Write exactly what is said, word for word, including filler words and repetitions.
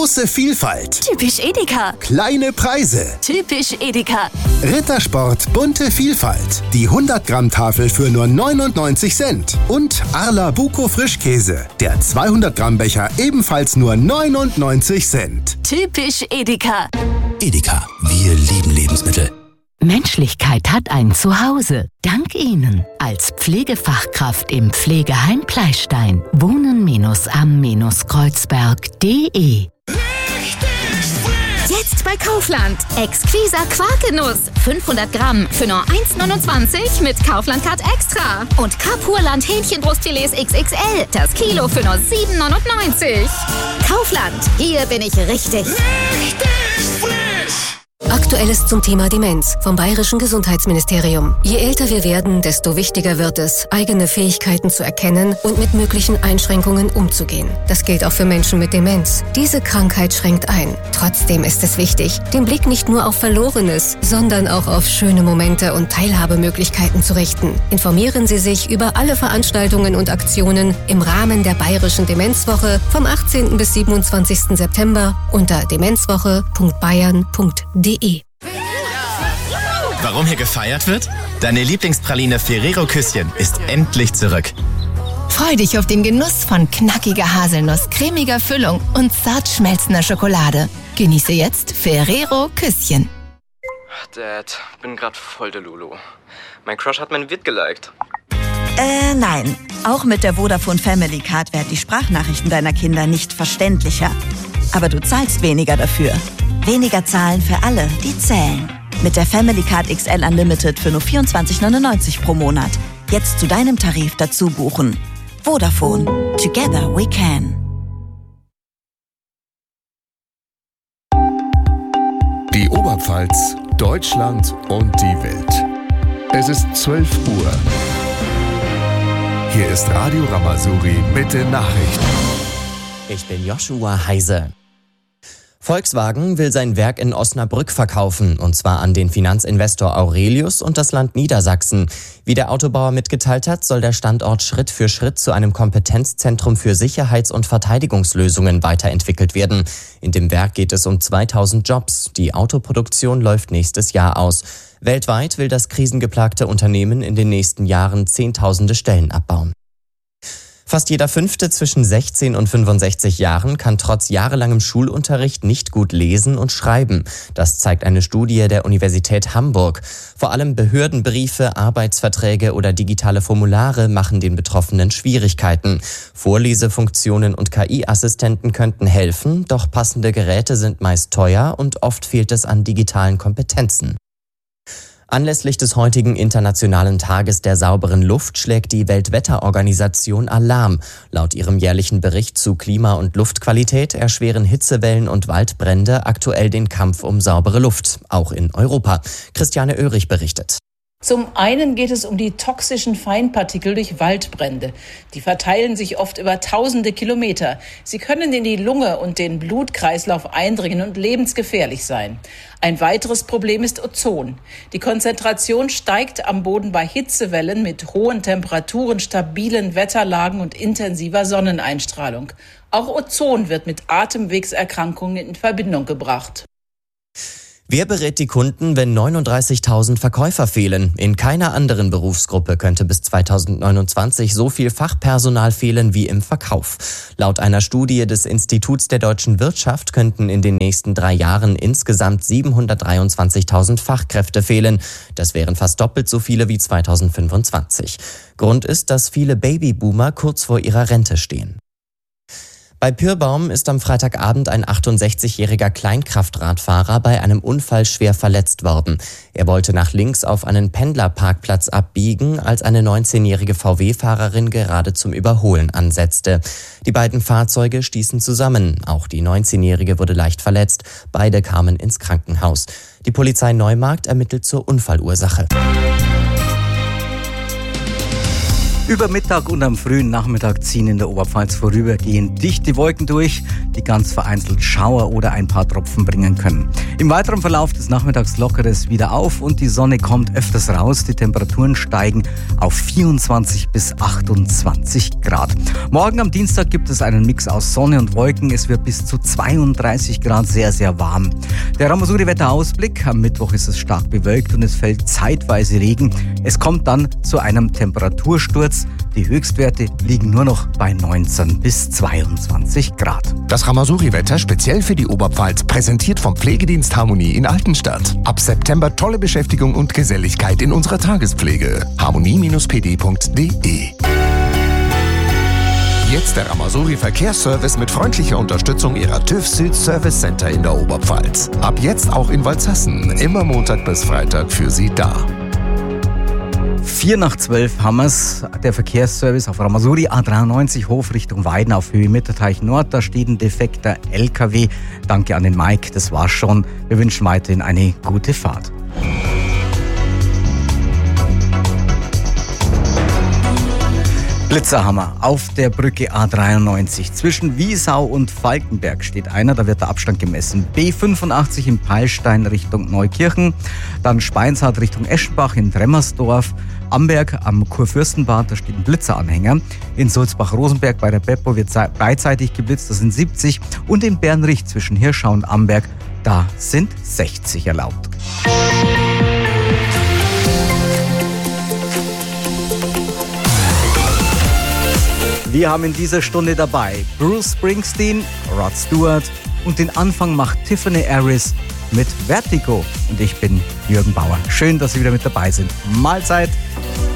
Große Vielfalt. Typisch Edeka. Kleine Preise. Typisch Edeka. Rittersport bunte Vielfalt. Die hundert Gramm Tafel für nur neunundneunzig Cent. Und Arla Buko Frischkäse. Der zweihundert Gramm Becher ebenfalls nur neunundneunzig Cent. Typisch Edeka. Edeka, wir lieben Lebensmittel. Menschlichkeit hat ein Zuhause. Dank Ihnen als Pflegefachkraft im Pflegeheim Pleistein. Wohnen-am-Kreuzberg punkt de. Jetzt bei Kaufland. Exquisa Quarkenuss. fünfhundert Gramm für nur eins neunundzwanzig mit Kaufland-Card Extra. Und Kapurland Hähnchenbrustfilets X X L. Das Kilo für nur sieben neunundneunzig. Kaufland. Hier bin ich richtig. Richtig frisch. Aktuelles zum Thema Demenz vom Bayerischen Gesundheitsministerium. Je älter wir werden, desto wichtiger wird es, eigene Fähigkeiten zu erkennen und mit möglichen Einschränkungen umzugehen. Das gilt auch für Menschen mit Demenz. Diese Krankheit schränkt ein. Trotzdem ist es wichtig, den Blick nicht nur auf Verlorenes, sondern auch auf schöne Momente und Teilhabemöglichkeiten zu richten. Informieren Sie sich über alle Veranstaltungen und Aktionen im Rahmen der Bayerischen Demenzwoche vom achtzehnten bis siebenundzwanzigsten September unter demenzwoche punkt bayern punkt de. Warum hier gefeiert wird? Deine Lieblingspraline Ferrero Küsschen ist endlich zurück. Freu dich auf den Genuss von knackiger Haselnuss, cremiger Füllung und zart schmelzender Schokolade. Genieße jetzt Ferrero Küsschen. Dad, bin grad voll der Lulu. Mein Crush hat mein Vid geliked. Äh, nein. Auch mit der Vodafone Family Card werden die Sprachnachrichten deiner Kinder nicht verständlicher. Aber du zahlst weniger dafür. Weniger zahlen für alle, die zählen. Mit der Family Card X L Unlimited für nur vierundzwanzig neunundneunzig pro Monat. Jetzt zu deinem Tarif dazu buchen. Vodafone. Together we can. Die Oberpfalz, Deutschland und die Welt. Es ist zwölf Uhr. Hier ist Radio Ramazuri mit den Nachrichten. Ich bin Joshua Heise. Volkswagen will sein Werk in Osnabrück verkaufen, und zwar an den Finanzinvestor Aurelius und das Land Niedersachsen. Wie der Autobauer mitgeteilt hat, soll der Standort Schritt für Schritt zu einem Kompetenzzentrum für Sicherheits- und Verteidigungslösungen weiterentwickelt werden. In dem Werk geht es um zweitausend Jobs. Die Autoproduktion läuft nächstes Jahr aus. Weltweit will das krisengeplagte Unternehmen in den nächsten Jahren zehntausende Stellen abbauen. Fast jeder Fünfte zwischen sechzehn und fünfundsechzig Jahren kann trotz jahrelangem Schulunterricht nicht gut lesen und schreiben. Das zeigt eine Studie der Universität Hamburg. Vor allem Behördenbriefe, Arbeitsverträge oder digitale Formulare machen den Betroffenen Schwierigkeiten. Vorlesefunktionen und K I-Assistenten könnten helfen, doch passende Geräte sind meist teuer und oft fehlt es an digitalen Kompetenzen. Anlässlich des heutigen Internationalen Tages der sauberen Luft schlägt die Weltwetterorganisation Alarm. Laut ihrem jährlichen Bericht zu Klima- und Luftqualität erschweren Hitzewellen und Waldbrände aktuell den Kampf um saubere Luft, auch in Europa. Christiane Oehrig berichtet. Zum einen geht es um die toxischen Feinpartikel durch Waldbrände. Die verteilen sich oft über tausende Kilometer. Sie können in die Lunge und den Blutkreislauf eindringen und lebensgefährlich sein. Ein weiteres Problem ist Ozon. Die Konzentration steigt am Boden bei Hitzewellen mit hohen Temperaturen, stabilen Wetterlagen und intensiver Sonneneinstrahlung. Auch Ozon wird mit Atemwegserkrankungen in Verbindung gebracht. Wer berät die Kunden, wenn neununddreißigtausend Verkäufer fehlen? In keiner anderen Berufsgruppe könnte bis zweitausendneunundzwanzig so viel Fachpersonal fehlen wie im Verkauf. Laut einer Studie des Instituts der deutschen Wirtschaft könnten in den nächsten drei Jahren insgesamt siebenhundertdreiundzwanzigtausend Fachkräfte fehlen. Das wären fast doppelt so viele wie zweitausendfünfundzwanzig. Grund ist, dass viele Babyboomer kurz vor ihrer Rente stehen. Bei Pyrbaum ist am Freitagabend ein achtundsechzigjähriger Kleinkraftradfahrer bei einem Unfall schwer verletzt worden. Er wollte nach links auf einen Pendlerparkplatz abbiegen, als eine neunzehnjährige V W-Fahrerin gerade zum Überholen ansetzte. Die beiden Fahrzeuge stießen zusammen. Auch die neunzehnjährige wurde leicht verletzt. Beide kamen ins Krankenhaus. Die Polizei Neumarkt ermittelt zur Unfallursache. Über Mittag und am frühen Nachmittag ziehen in der Oberpfalz vorübergehend dichte Wolken durch, die ganz vereinzelt Schauer oder ein paar Tropfen bringen können. Im weiteren Verlauf des Nachmittags lockert es wieder auf und die Sonne kommt öfters raus. Die Temperaturen steigen auf vierundzwanzig bis achtundzwanzig Grad. Morgen am Dienstag gibt es einen Mix aus Sonne und Wolken. Es wird bis zu zweiunddreißig Grad, sehr, sehr warm. Der Ramasuri-Wetterausblick: Am Mittwoch ist es stark bewölkt und es fällt zeitweise Regen. Es kommt dann zu einem Temperatursturz. Die Höchstwerte liegen nur noch bei neunzehn bis zweiundzwanzig Grad. Das Ramasuri-Wetter speziell für die Oberpfalz, präsentiert vom Pflegedienst Harmonie in Altenstadt. Ab September tolle Beschäftigung und Geselligkeit in unserer Tagespflege. harmonie Bindestrich p d Punkt d e. Jetzt der Ramasuri Verkehrsservice mit freundlicher Unterstützung Ihrer TÜV Süd Service Center in der Oberpfalz. Ab jetzt auch in Waldshassen. Immer Montag bis Freitag für Sie da. Vier nach zwölf haben wir's. Der Verkehrsservice auf Ramasuri A dreiundneunzig Hof Richtung Weiden auf Höhe Mitterteich Nord. Da steht ein defekter L K W. Danke an den Mike, das war's schon. Wir wünschen weiterhin eine gute Fahrt. Blitzerhammer auf der Brücke A dreiundneunzig. Zwischen Wiesau und Falkenberg steht einer, da wird der Abstand gemessen. B fünfundachtzig in Peilstein Richtung Neukirchen, dann Speinshardt Richtung Eschenbach in Dremmersdorf, Amberg am Kurfürstenbad, da steht ein Blitzeranhänger. In Sulzbach-Rosenberg bei der Beppo wird beidseitig geblitzt, das sind siebzig. Und in Bernrich zwischen Hirschau und Amberg, da sind sechzig erlaubt. Wir haben in dieser Stunde dabei Bruce Springsteen, Rod Stewart und den Anfang macht Tiffany Harris mit Vertigo. Und ich bin Jürgen Bauer. Schön, dass Sie wieder mit dabei sind. Mahlzeit!